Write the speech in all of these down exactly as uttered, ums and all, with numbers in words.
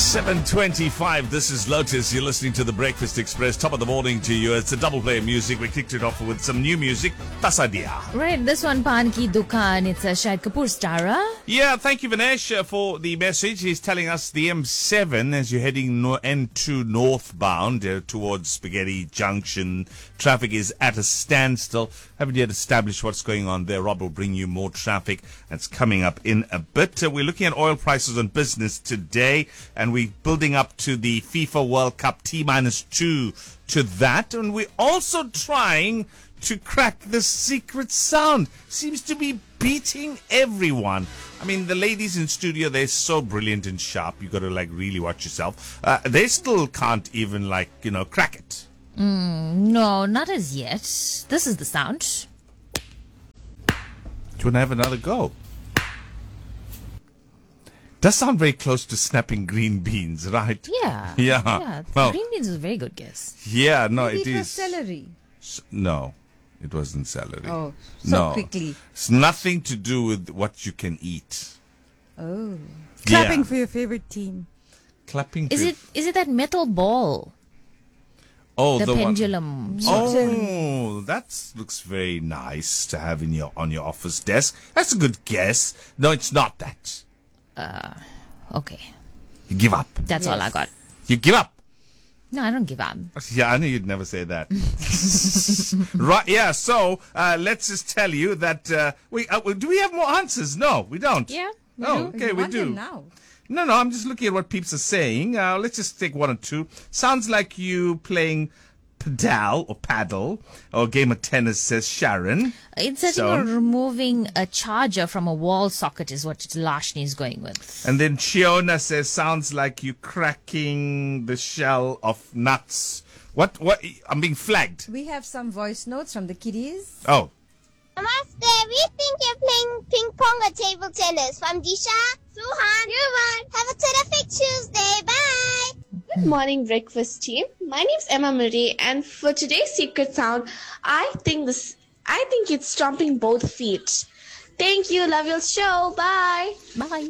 seven twenty-five, this is Lotus. You're listening to The Breakfast Express. Top of the morning to you. It's a double play of music. We kicked it off with some new music. Tasadia. Right, this one, Pan Ki Dukan. It's a Shahid Kapoor star. Yeah, thank you, Vinesh, uh, for the message. He's telling us the M seven, as you're heading no- N two northbound uh, towards Spaghetti Junction, traffic is at a standstill. Haven't yet established what's going on there. Rob will bring you more traffic. That's coming up in a bit. Uh, we're looking at oil prices on business today, and we're building up to the FIFA World Cup T minus two to that. And we're also trying to crack the secret sound. Seems to be beating everyone. I mean, the ladies in studio, they're so brilliant and sharp. You got to, like, really watch yourself. Uh, they still can't even, like, you know, crack it. Mm, no, not as yet. This is the sound. Do you want to have another go? Does sound very close to snapping green beans, right? Yeah. Yeah. Yeah. Well, green beans is a very good guess. Yeah, no, Maybe it it was is. celery. S- No, it wasn't celery. Oh, so no. quickly. It's nothing to do with what you can eat. Oh. Yeah. Clapping for your favorite team. Clapping. Is for- it is it that metal ball? Oh, The, the one- pendulum. Oh, that looks very nice to have in your on your office desk. That's a good guess. No, it's not that. Okay. You give up. That's all I Yes. got. You give up. No, I don't give up. Yeah, I knew you'd never say that. Right? Yeah. So uh, let's just tell you that uh, we uh, do we have more answers? No, we don't. Yeah. we Oh, do. okay, You we want do. them now. No, no, I'm just looking at what peeps are saying. Uh, let's just take one or two. Sounds like you playing pedal or paddle or game of tennis, says Sharon. It's I So- think we're removing a charger from a wall socket is what Lashni is going with. And then Chiona says, sounds like you cracking the shell of nuts. What? What? I'm being flagged. We have some voice notes from the kiddies. Oh. Namaste, we think you're playing ping pong or table tennis. From Disha, Suhan, Yuvan. Have a terrific Tuesday. Bye. Good morning, breakfast team. My name's Emma Marie, and for today's secret sound, I think this, I think it's stomping both feet. Thank you. Love your show. Bye. Bye.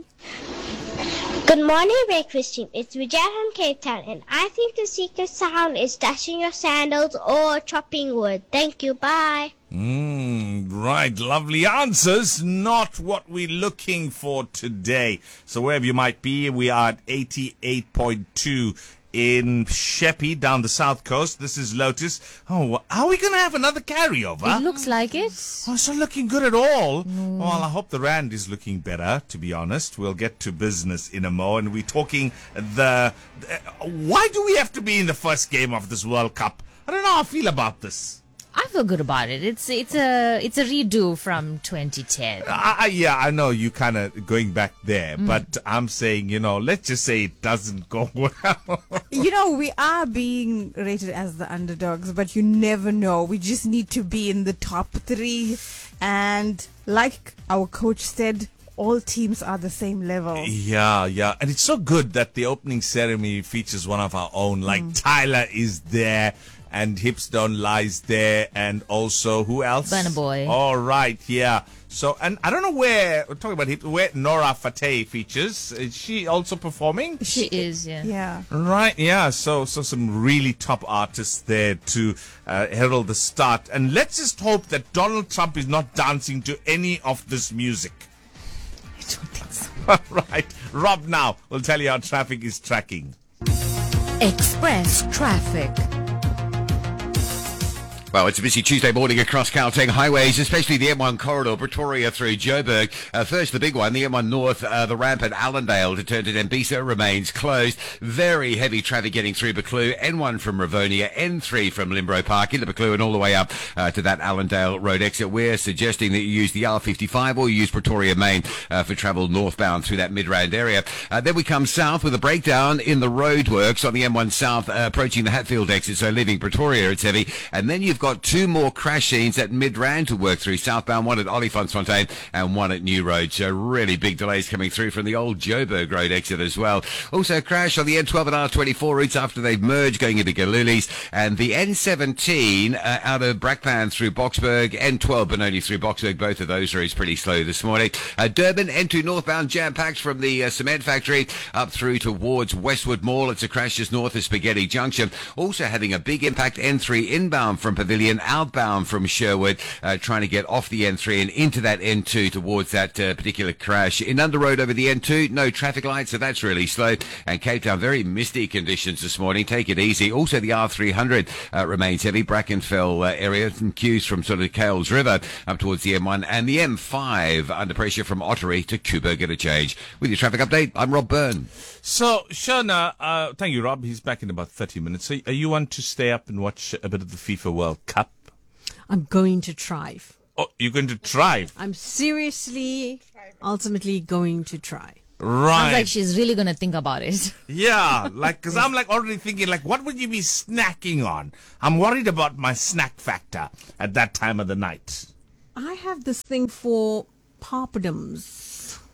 Good morning, breakfast team. It's Vijay from Cape Town, and I think the secret sound is dashing your sandals or chopping wood. Thank you. Bye. Mm, right, lovely answers. Not what we're looking for today. So wherever you might be, we are at eighty-eight point two in Sheppey down the south coast. This is Lotus. Oh, are we going to have another carryover? It looks like it. Oh, it's not looking good at all. Well, I hope the rand is looking better, to be honest. We'll get to business in a mo, and we're talking the, the... Why do we have to be in the first game of this World Cup? I don't know how I feel about this. I feel good about it. It's it's a it's a redo from twenty ten. I, I, yeah, I know you kind of going back there, but I'm saying, you know, let's just say it doesn't go well. You know, we are being rated as the underdogs, but you never know. We just need to be in the top three. And like our coach said, all teams are the same level. Yeah, yeah. And it's so good that the opening ceremony features one of our own. Like Tyler is there. And Hips Don't Lies there, and also who else? Burna Boy. All right, yeah. So, and I don't know where we're talking about Hips, where Nora Fateh features. Is she also performing? She is, yeah. Yeah. Right, yeah. So, so some really top artists there to uh, herald the start. And let's just hope that Donald Trump is not dancing to any of this music. I don't think so. All right, Rob now will tell you how traffic is tracking. Express traffic. Well, it's a busy Tuesday morning across Gauteng highways, especially the M one corridor, Pretoria through Joburg. Uh, first, the big one, the M one North, uh, the ramp at Allendale to turn to Dembisa remains closed. Very heavy traffic getting through Buccleuch. N one from Rivonia, N three from Limbro Park into Buccleuch and all the way up uh, to that Allendale Road exit. We're suggesting that you use the R fifty-five or you use Pretoria Main uh, for travel northbound through that Midrand area. Uh, then we come south with a breakdown in the roadworks on the M one South uh, approaching the Hatfield exit, so leaving Pretoria, it's heavy. And then you've got two more crash scenes at Midrand to work through. Southbound, one at Olifantsfontein and one at New Road. So really big delays coming through from the old Joburg Road exit as well. Also a crash on the N twelve and R twenty-four routes after they've merged going into Galulis. And the N seventeen uh, out of Brakpan through Boksburg, N twelve Benoni through Boksburg. Both of those routes pretty slow this morning. Uh, Durban, N two northbound jam-packed from the uh, cement factory up through towards Westwood Mall. It's a crash just north of Spaghetti Junction. Also having a big impact, N three inbound from Pavilion, outbound from Sherwood, uh, trying to get off the N three and into that N two towards that uh, particular crash. In Underroad over the N two, no traffic lights, so that's really slow. And Cape Town, very misty conditions this morning. Take it easy. Also the R three hundred uh, remains heavy. Brackenfell uh, area, some queues from sort of Cales River up towards the M one. And the M five under pressure from Ottery to Kuberg at a change. With your traffic update, I'm Rob Byrne. So, Shona, uh, thank you, Rob. He's back in about thirty minutes. So, are you want to stay up and watch a bit of the FIFA World Cup? I'm going to try. Oh, you're going to try? I'm seriously, ultimately going to try. Right. Sounds like she's really going to think about it. Yeah, like, because I'm like already thinking, like, what would you be snacking on? I'm worried about my snack factor at that time of the night. I have this thing for papadums.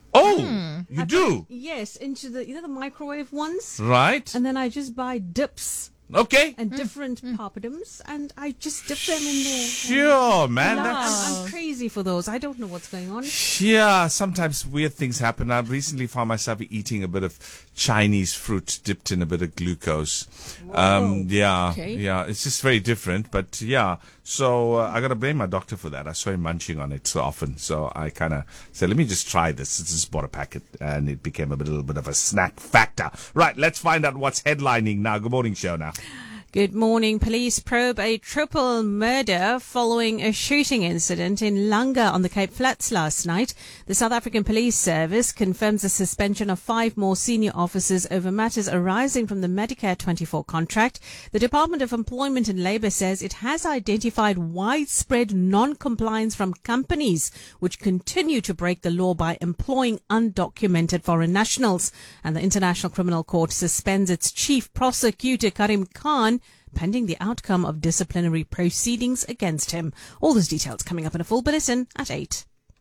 Oh, you I do? put- yes, into the, you know, the microwave ones? Right. And then I just buy dips Okay. and different papadums, and I just dip them in there. Sure, man. I'm, That's, I'm crazy for those. I don't know what's going on. yeah, sometimes weird things happen. I recently found myself eating a bit of Chinese fruit dipped in a bit of glucose. Um, yeah, Okay. yeah, it's just very different. But yeah, so uh, I got to blame my doctor for that. I saw him munching on it so often. So I kind of said, let me just try this. I just bought a packet and it became a little bit of a snack factor. Right, let's find out what's headlining now. Good morning, Shona. Good morning. Police probe a triple murder following a shooting incident in Langa on the Cape Flats last night. The South African Police Service confirms the suspension of five more senior officers over matters arising from the Medicare twenty-four contract. The Department of Employment and Labour says it has identified widespread non-compliance from companies which continue to break the law by employing undocumented foreign nationals. And the International Criminal Court suspends its chief prosecutor, Karim Khan, pending the outcome of disciplinary proceedings against him. All those details coming up in a full bulletin at eight.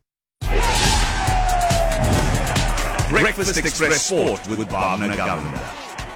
Breakfast Express Sport with Bhavna Governor.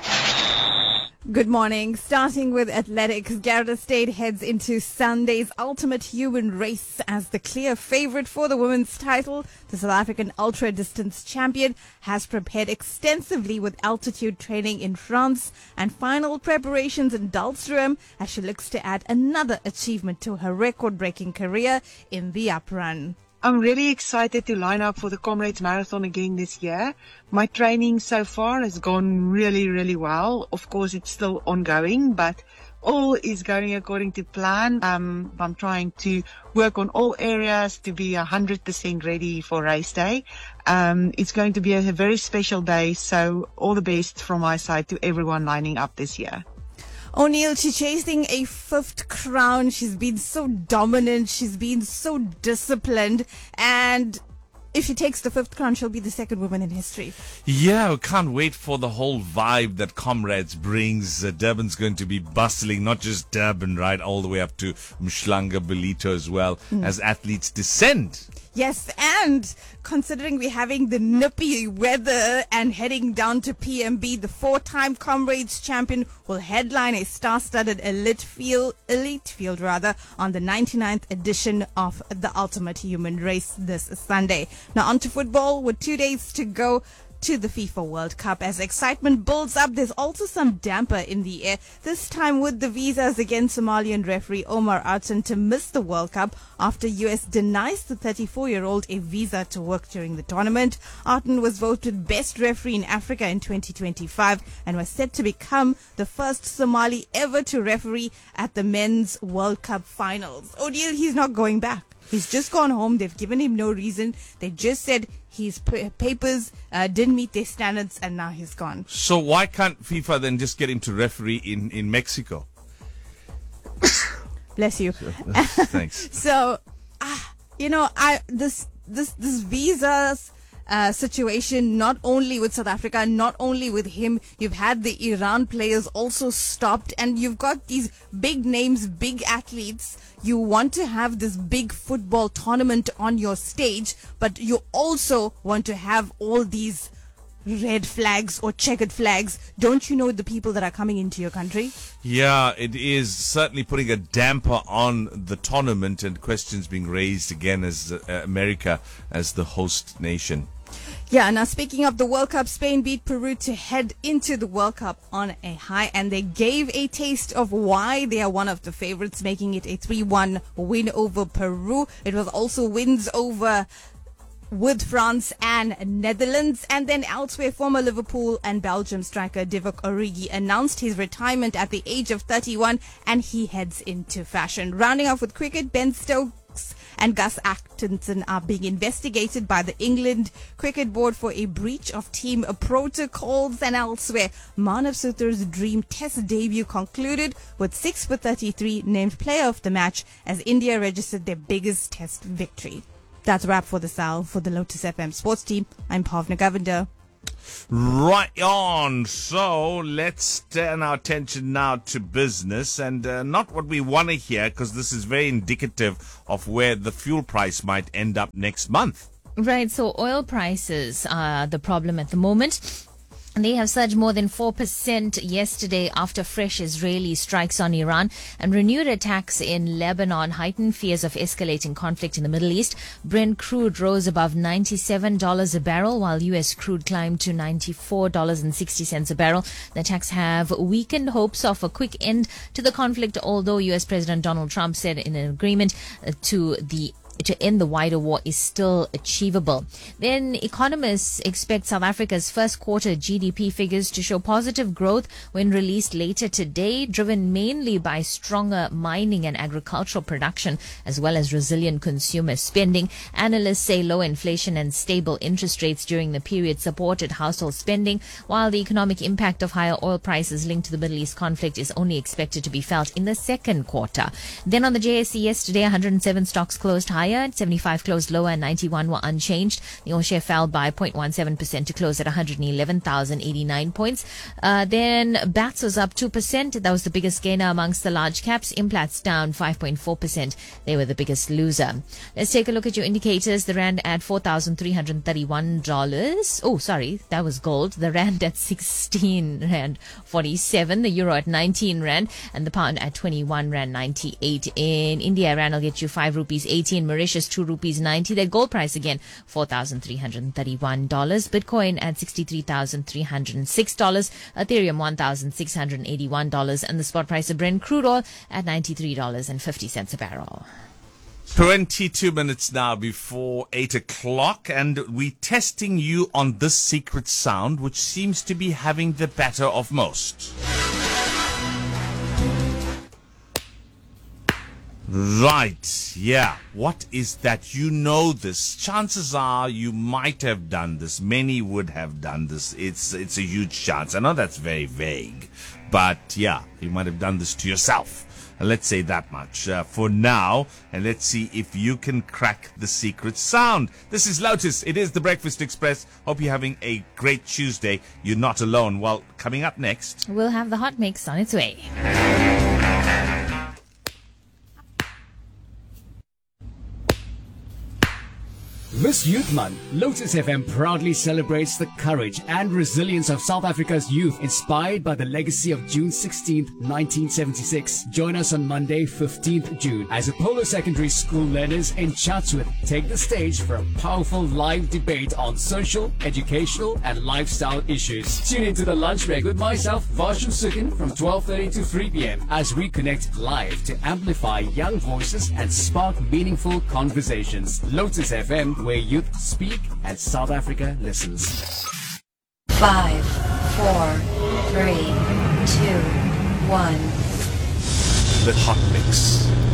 Good morning. Starting with athletics, Garda State heads into Sunday's Ultimate Human Race as the clear favorite for the women's title. The South African ultra distance champion has prepared extensively with altitude training in France and final preparations in Dulstrom as she looks to add another achievement to her record-breaking career in the uprun. I'm really excited to line up for the Comrades Marathon again this year. My training so far has gone really, really well. Of course, it's still ongoing, but all is going according to plan. Um, I'm trying to work on all areas to be one hundred percent ready for race day. Um, it's going to be a very special day, so all the best from my side to everyone lining up this year. O'Neill, she's chasing a fifth crown. She's been so dominant. She's been so disciplined. And if she takes the fifth crown, she'll be the second woman in history. Yeah, we can't wait for the whole vibe that Comrades brings. Uh, Durban's going to be bustling, not just Durban, right, all the way up to Mshlanga, Belito as well, mm. as athletes descend. Yes, and considering we're having the nippy weather and heading down to P M B, the four-time Comrades champion will headline a star-studded elite field, elite field rather, on the ninety-ninth edition of the Ultimate Human Race this Sunday. Now on to football with two days to go to the FIFA World Cup. As excitement builds up, there's also some damper in the air, this time with the visas against Somalian referee Omar Artan to miss the World Cup after U S denies the thirty-four-year-old a visa to work during the tournament. Artan was voted best referee in Africa in twenty twenty-five and was set to become the first Somali ever to referee at the Men's World Cup finals. O'Neill, he's not going back. He's just gone home. They've given him no reason. They just said his p- papers uh, didn't meet their standards, and now he's gone. So why can't FIFA then just get him to referee in, in Mexico? Bless you. Thanks. So, ah, you know, I this this this visas uh, situation, not only with South Africa, not only with him. You've had the Iran players also stopped, and you've got these big names, big athletes. You want to have this big football tournament on your stage, but you also want to have all these red flags or checkered flags. Don't you know the people that are coming into your country? Yeah, it is certainly putting a damper on the tournament, and questions being raised again as uh, America as the host nation. Yeah, now speaking of the World Cup, Spain beat Peru to head into the World Cup on a high, and they gave a taste of why they are one of the favorites, making it a three one win over Peru. It was also wins over with France and Netherlands. And then elsewhere, former Liverpool and Belgium striker Divock Origi announced his retirement at the age of thirty-one, and he heads into fashion. Rounding off with cricket, Ben Stokes and Gus Atkinson are being investigated by the England Cricket Board for a breach of team protocols. And elsewhere, Manav Sutter's dream test debut concluded with six for thirty-three, named player of the match as India registered their biggest test victory. That's a wrap for the Sal. For the Lotus F M sports team, I'm Bhavna Govender. Right on. So let's turn our attention now to business, and uh, not what we want to hear, because this is very indicative of where the fuel price might end up next month. Right, so oil prices are the problem at the moment. They have surged more than four percent yesterday after fresh Israeli strikes on Iran and renewed attacks in Lebanon heightened fears of escalating conflict in the Middle East. Brent crude rose above ninety-seven dollars a barrel, while U S crude climbed to ninety-four dollars and sixty cents a barrel. The attacks have weakened hopes of a quick end to the conflict, although U S President Donald Trump said in an agreement uh, to the to end the wider war is still achievable. Then economists expect South Africa's first quarter G D P figures to show positive growth when released later today, driven mainly by stronger mining and agricultural production, as well as resilient consumer spending. Analysts say low inflation and stable interest rates during the period supported household spending, while the economic impact of higher oil prices linked to the Middle East conflict is only expected to be felt in the second quarter. Then on the J S E yesterday, one hundred seven stocks closed higher, seventy-five closed lower, and ninety-one were unchanged. The all share fell by zero point one seven percent to close at one hundred eleven thousand eighty-nine points. Uh, then B A T S was up two percent. That was the biggest gainer amongst the large caps. Implats down five point four percent. They were the biggest loser. Let's take a look at your indicators. The Rand at four thousand three hundred thirty-one dollars. Oh, sorry, that was gold. The Rand at sixteen Rand forty-seven. The Euro at nineteen Rand. And the Pound at twenty-one Rand ninety-eight. In India, Rand will get you five rupees eighteen. Mauritius two rupees ninety. Their gold price again four thousand three hundred thirty-one dollars. Bitcoin at sixty-three thousand three hundred six dollars. Ethereum one thousand six hundred eighty-one dollars, and the spot price of Brent crude oil at ninety-three dollars and fifty cents a barrel. twenty-two minutes now before eight o'clock, and we're testing you on this secret sound, which seems to be having the better of most. Right, yeah. What is that? You know this. Chances are you might have done this. Many would have done this. It's it's a huge chance. I know that's very vague, but yeah, you might have done this to yourself. And let's say that much uh, for now, and let's see if you can crack the secret sound. This is Lotus. It is the Breakfast Express. Hope you're having a great Tuesday. You're not alone. Well, coming up next, we'll have the hot mix on its way. This Youth Month, Lotus F M proudly celebrates the courage and resilience of South Africa's youth, inspired by the legacy of June sixteenth, nineteen seventy-six. Join us on Monday, fifteenth June, as Apollo Secondary School learners in Chatsworth take the stage for a powerful live debate on social, educational, and lifestyle issues. Tune into the lunch break with myself, Varshan Sukin, from twelve thirty to three p.m. as we connect live to amplify young voices and spark meaningful conversations. Lotus F M, where youth speak and South Africa listens. Five, four, three, two, one. The hot mix.